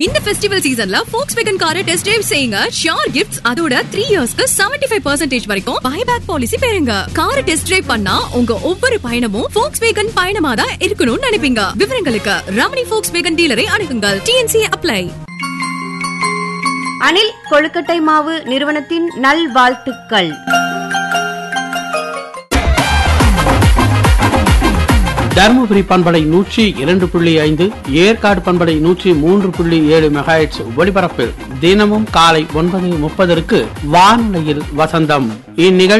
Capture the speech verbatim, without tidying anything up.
இந்த ஃபெஸ்டிவல் சீசன்ல Volkswagen காரை டெஸ்ட் டிரைவ் செய்யுங்க. ஷியோர் கிஃப்ட்ஸ், அதோட த்ரீ இயர்ஸ்க்கு செவன்டி ஃபைவ் பர்சன்டேஜ் வரைக்கும் பைபேக் பாலிசி பெறுங்க. காரை டெஸ்ட் டிரைவ் பண்ணா உங்க ஒவ்வொரு பயணமும் Volkswagen பயணமா தான் இருக்கணும்னு நினைப்பீங்க. விவரங்களுக்கு Ramani Volkswagen டீலரை அணுகுங்கள். T N C apply. Anil கொழுக்கட்டை மாவு நிறுவனத்தின் நல்வாழ்த்துக்கள். தருமபுரி பண்பலை நூற்றி இரண்டு புள்ளி ஐந்து, ஏற்காடு பண்பலை நூற்றி மூன்று புள்ளி ஏழு மெகாஹெர்ட்ஸ் ஒலிபரப்பில் தினமும் காலை ஒன்பது முப்பதற்கு வானொலியில் வசந்தம். இந்நிகழ்ச்சி